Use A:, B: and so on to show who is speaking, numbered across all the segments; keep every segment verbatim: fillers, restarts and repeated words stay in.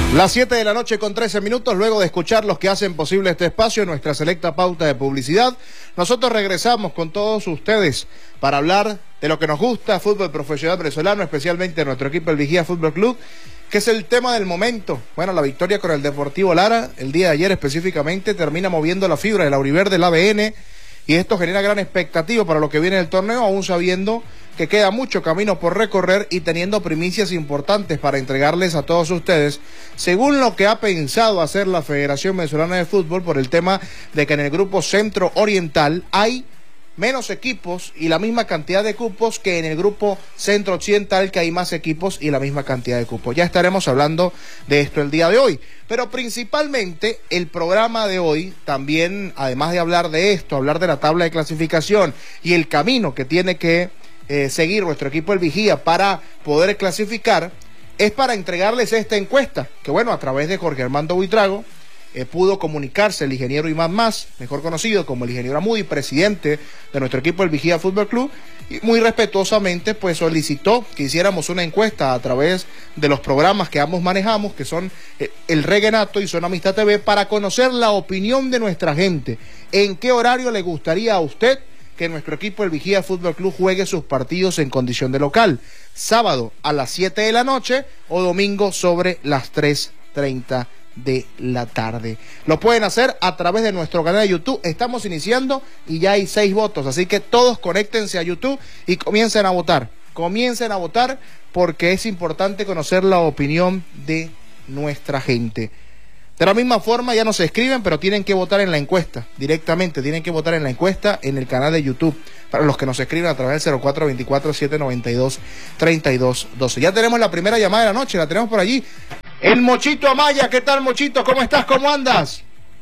A: Las siete de la noche con trece minutos, luego de escuchar los que hacen posible este espacio, nuestra selecta pauta de publicidad, nosotros regresamos con todos ustedes para hablar de lo que nos gusta, fútbol profesional venezolano, especialmente nuestro equipo, el Vigía Fútbol Club, que es el tema del momento. Bueno, la victoria con el Deportivo Lara, el día de ayer específicamente, termina moviendo la fibra del auriverde del A B N, y esto genera gran expectativa para lo que viene del torneo, aún sabiendo que queda mucho camino por recorrer y teniendo primicias importantes para entregarles a todos ustedes, según lo que ha pensado hacer la Federación Venezolana de Fútbol por el tema de que en el grupo Centro Oriental hay menos equipos y la misma cantidad de cupos que en el grupo Centro Occidental, que hay más equipos y la misma cantidad de cupos. Ya estaremos hablando de esto el día de hoy, pero principalmente el programa de hoy también, además de hablar de esto, hablar de la tabla de clasificación y el camino que tiene que Eh, seguir nuestro equipo el Vigía para poder clasificar, es para entregarles esta encuesta, que bueno, a través de Jorge Armando Buitrago eh, pudo comunicarse el ingeniero Imán Más, mejor conocido como el ingeniero Amudi, presidente de nuestro equipo el Vigía Fútbol Club, y muy respetuosamente pues solicitó que hiciéramos una encuesta a través de los programas que ambos manejamos, que son eh, el Reguenato y Son Amistad T V, para conocer la opinión de nuestra gente. ¿En qué horario le gustaría a usted que nuestro equipo, el Vigía Fútbol Club, juegue sus partidos en condición de local? ¿Sábado a las siete de la noche o domingo sobre las tres treinta de la tarde? Lo pueden hacer a través de nuestro canal de YouTube. Estamos iniciando y ya hay seis votos, así que todos conéctense a YouTube y comiencen a votar. Comiencen a votar porque es importante conocer la opinión de nuestra gente. De la misma forma, ya nos escriben, pero tienen que votar en la encuesta, directamente, tienen que votar en la encuesta en el canal de YouTube, para los que nos escriben a través del cero cuatro veinticuatro, setecientos noventa y dos, treinta y dos doce. Ya tenemos la primera llamada de la noche, la tenemos por allí. El Mochito Amaya, ¿qué tal, Mochito? ¿Cómo estás? ¿Cómo andas?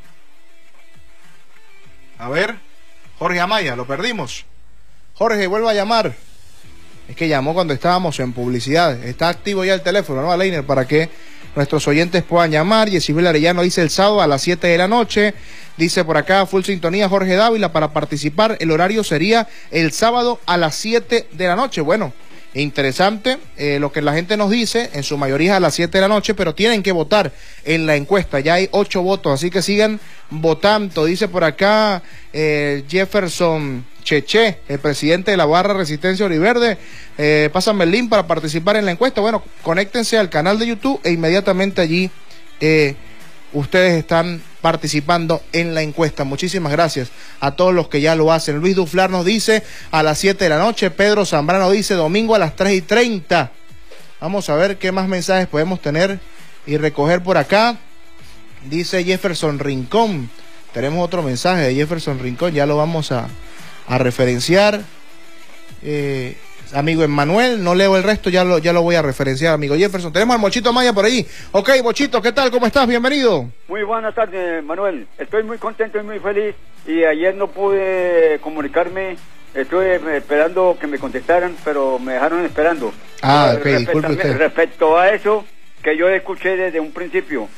A: A ver, Jorge Amaya, lo perdimos. Jorge, vuelva a llamar. Es que llamó cuando estábamos en publicidad. Está activo ya el teléfono, ¿no, Aleiner? Para que nuestros oyentes puedan llamar. Yesibel Arellano dice el sábado a las siete de la noche. Dice por acá, full sintonía, Jorge Dávila, para participar. El horario sería el sábado a las siete de la noche. Bueno, interesante eh, lo que la gente nos dice, en su mayoría a las siete de la noche, pero tienen que votar en la encuesta. Ya hay ocho votos, así que sigan votando. Dice por acá eh, Jefferson Cheche, el presidente de la barra Resistencia Oliverde, eh, pásame el link para participar en la encuesta. Bueno, conéctense al canal de YouTube e inmediatamente allí eh, ustedes están participando en la encuesta. Muchísimas gracias a todos los que ya lo hacen. Luis Duflar nos dice a las siete de la noche, Pedro Zambrano dice domingo a las tres y treinta. Vamos a ver qué más mensajes podemos tener y recoger por acá. Dice Jefferson Rincón, tenemos otro mensaje de Jefferson Rincón, ya lo vamos a a referenciar. Eh, amigo Emmanuel, no leo el resto, ya lo, ya lo voy a referenciar, amigo Jefferson. Tenemos al Mochito Amaya por ahí. Ok, Mochito, ¿qué tal? ¿Cómo estás? Bienvenido.
B: Muy buenas tardes, Manuel. Estoy muy contento y muy feliz. Y ayer no pude comunicarme. Estuve esperando que me contestaran, pero me dejaron esperando.
A: Ah, ok,
B: respecto,
A: disculpe usted.
B: Respecto a eso, que yo escuché desde un principio.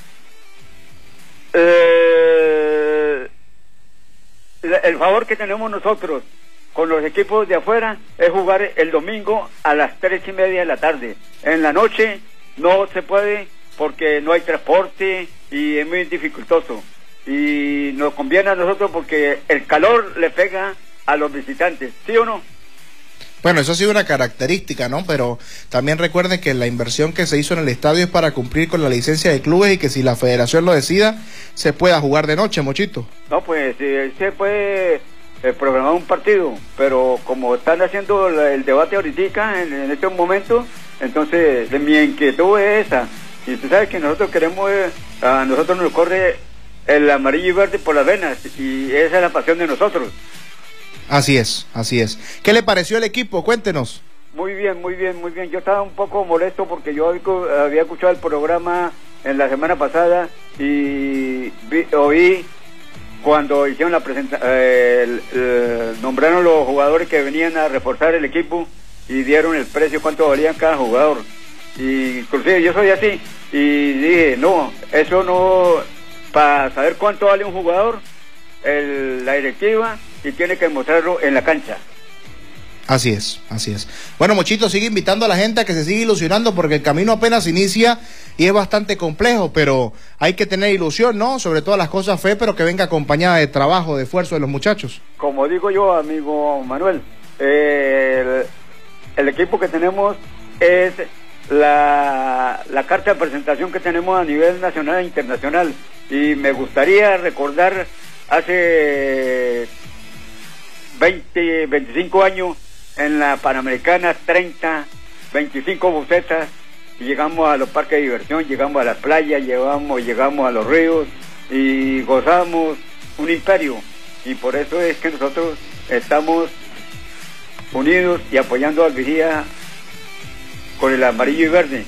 B: Eh... El favor que tenemos nosotros con los equipos de afuera es jugar el domingo a las tres y media de la tarde. En la noche no se puede porque no hay transporte y es muy dificultoso. Y nos conviene a nosotros porque el calor le pega a los visitantes, ¿sí o no?
A: Bueno, eso ha sido una característica, ¿no? Pero también recuerden que la inversión que se hizo en el estadio es para cumplir con la licencia de clubes y que si la federación lo decida, se pueda jugar de noche, Mochito.
B: No, pues eh, se puede eh, programar un partido, pero como están haciendo la, el debate ahorita, en, en este momento, entonces mi inquietud es esa. Y tú sabes que nosotros queremos, eh, a nosotros nos corre el amarillo y verde por las venas, y esa es la pasión de nosotros.
A: Así es, así es. ¿Qué le pareció el equipo? Cuéntenos.
B: Muy bien, muy bien, muy bien. Yo estaba un poco molesto porque yo había escuchado el programa en la semana pasada y vi, oí cuando hicieron la presentación, eh, nombraron los jugadores que venían a reforzar el equipo y dieron el precio, cuánto valían cada jugador. Y inclusive yo soy así y dije, no, eso no, para saber cuánto vale un jugador, el, la directiva, y tiene que mostrarlo en la cancha.
A: Así es, así es. Bueno, Mochito, sigue invitando a la gente a que se siga ilusionando porque el camino apenas inicia y es bastante complejo, pero hay que tener ilusión, ¿no? Sobre todas las cosas, fe, pero que venga acompañada de trabajo, de esfuerzo de los muchachos.
B: Como digo yo, amigo Manuel, eh, el, el equipo que tenemos es la, la carta de presentación que tenemos a nivel nacional e internacional, y me gustaría recordar hace veinte, veinticinco años en la Panamericana, treinta, veinticinco bucetas, y llegamos a los parques de diversión, llegamos a las playas, llegamos, llegamos a los ríos y gozamos un imperio, y por eso es que nosotros estamos unidos y apoyando al Vigía con el amarillo y verde.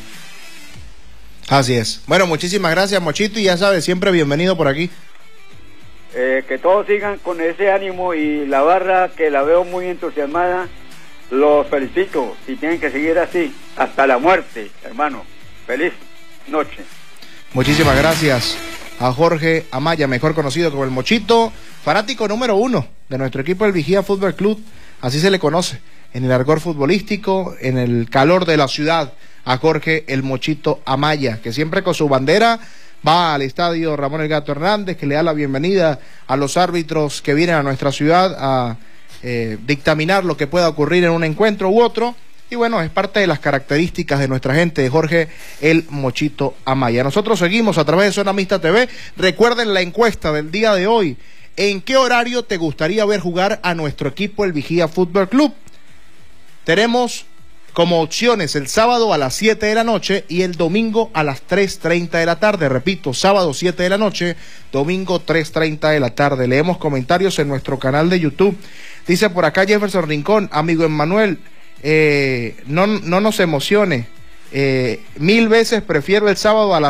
A: Así es. Bueno, muchísimas gracias, Mochito, y ya sabes, siempre bienvenido por aquí.
B: Eh, que todos sigan con ese ánimo, y la barra, que la veo muy entusiasmada, los felicito, y tienen que seguir así hasta la muerte, hermano. Feliz noche.
A: Muchísimas gracias a Jorge Amaya, mejor conocido como el Mochito, fanático número uno de nuestro equipo, el Vigía Fútbol Club, así se le conoce en el argot futbolístico, en el calor de la ciudad, a Jorge el Mochito Amaya, que siempre con su bandera va al estadio Ramón El Gato Hernández, que le da la bienvenida a los árbitros que vienen a nuestra ciudad a eh, dictaminar lo que pueda ocurrir en un encuentro u otro, y bueno, es parte de las características de nuestra gente, de Jorge el Mochito Amaya. Nosotros seguimos a través de Zona Mixta T V. Recuerden la encuesta del día de hoy: ¿en qué horario te gustaría ver jugar a nuestro equipo, el Vigía Fútbol Club? Tenemos como opciones el sábado a las siete de la noche y el domingo a las tres treinta de la tarde. Repito, sábado siete de la noche, domingo tres treinta de la tarde. Leemos comentarios en nuestro canal de YouTube. Dice por acá Jefferson Rincón: amigo Emmanuel, eh, no, no nos emocione. Eh, mil veces prefiero el sábado a las